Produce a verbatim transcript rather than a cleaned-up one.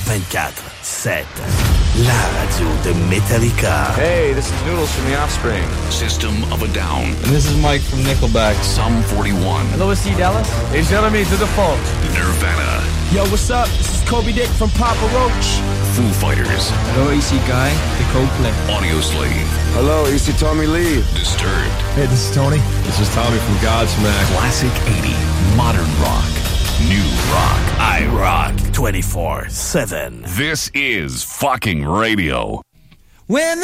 vingt-quatre sept. La radio de Metallica. Hey, this is Noodles from The Offspring. System of a Down. And this is Mike from Nickelback. Sum forty-one. Hello, it's C. Dallas. Hey, Jeremy, to the fault. Nirvana. Yo, what's up? This is Kobe Dick from Papa Roach. Foo Fighters. Hello, A C Guy, the Coldplay. Audioslave. Hello, A C Tommy Lee. Disturbed. Hey, this is Tony. This is Tommy from Godsmack. Classic eighty. Modern rock. New rock. I rock twenty-four seven. This is fucking radio. When